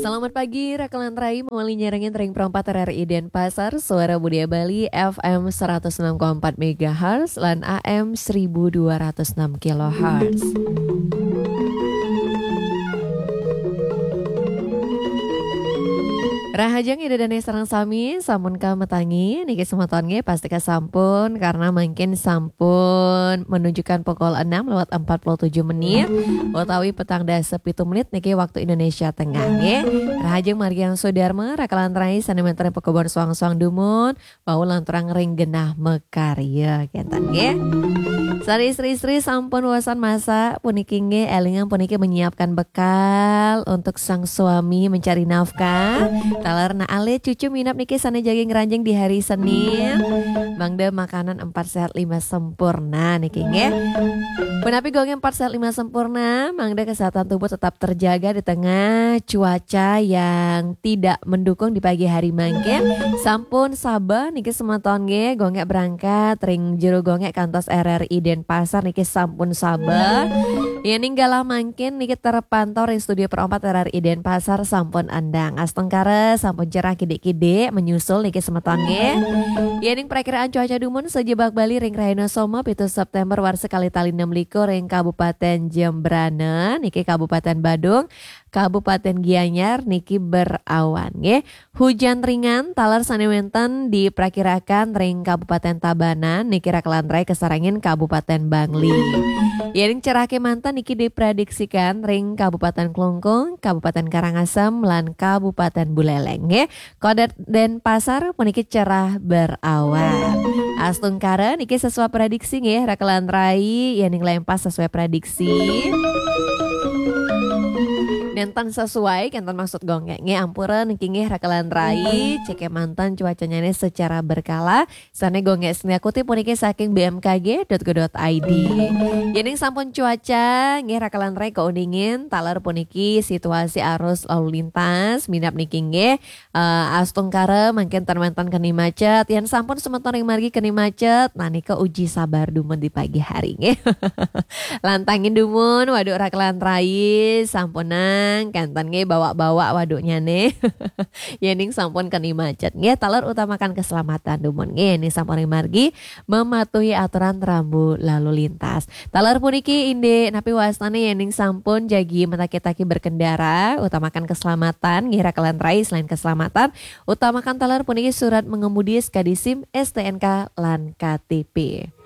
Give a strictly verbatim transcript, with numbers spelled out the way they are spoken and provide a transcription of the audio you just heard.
Selamat pagi, Rakalan Rai mewali nyerengin ring perempat R R I Denpasar, Suara Budaya Bali F M seratus enam koma empat megahertz dan A M seribu dua ratus enam kilohertz. Rahajang ida dan sarang sami sampun ka metangi niki semetonge pasti ka sampun karena mungkin sampun menunjukkan pukul enam lewat empat puluh tujuh menit utawi petang dasa pitu menit niki waktu Indonesia Tengah nggih. Rahajang Marian Sudarma rakalan rai sanemanten pekebon suang-suang dumun bau lanturang ring genah mekarya kenten nggih. Sari istri-istri sampun wasan masa puniki nge elingan puniki menyiapkan bekal untuk sang suami mencari nafkah. Talar na ale cucu minap niki sana jaging ranjing di hari Senin. Mangda makanan empat sehat lima sempurna niki nge. Penapi gonge empat sehat lima sempurna, mangda kesehatan tubuh tetap terjaga di tengah cuaca yang tidak mendukung di pagi hari mangke. Sampun sabah niki semeton nge gonge berangkat ring jero gonge kantos R R I Denpasar niki sampun sabah. Ya ninggala mangkin niki terpantau ring studio perempat R R I Denpasar sampun andang astengkara sampun cerah kide-kide menyusul niki semeton nge. Ya ning perakiraan cuaca dumun sejebak Bali ring Rahina Soma pitu September war sekali tali enam likur ring Kabupaten Jembrana niki Kabupaten Badung Kabupaten Gianyar niki berawan nggih. Hujan ringan talar sanewentan diperkirakan ring Kabupaten Tabanan niki Rakelantrai kesarangin Kabupaten Bangli. Yaring cerah kemantan niki diprediksikan ring Kabupaten Klungkung, Kabupaten Karangasem lan Kabupaten Buleleng nggih. Kode Denpasar puniki cerah berawan. Astungkara niki sesuai prediksi nggih Rakelantrai yaning lempas sesuai prediksi. Nentan sesuai kentan maksud gonge nge ampuran niki nge rakalan rai cek mantan cuacanya ini secara berkala sane gonge seni kutip puniki saking b m k g dot go dot i d. Yening sampun cuaca nge rakalan rai keuningin talar puniki situasi arus lalu lintas minap niki nge uh, astungkara mungkin termantan keni macet yang sampun semeton ring margi keni macet nah nika uji sabar dumun di pagi hari nge. Lantangin dumun waduh rakalan rai sampunan kantan nge bawa-bawa waduknya nih. Yening sampun keni macet nge talar utamakan keselamatan dumun nge ini sampun margi mematuhi aturan rambu lalu lintas. Talar puniki inde napi wasane yening sampun jagi metaki-taki berkendara utamakan keselamatan ngira kelantrai selain keselamatan utamakan talar puniki surat mengemudi skadisim S T N K lan K T P.